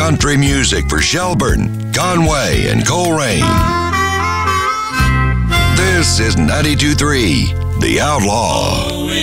country music for Shelburne, Conway, and Coleraine. This is 92.3, The Outlaw.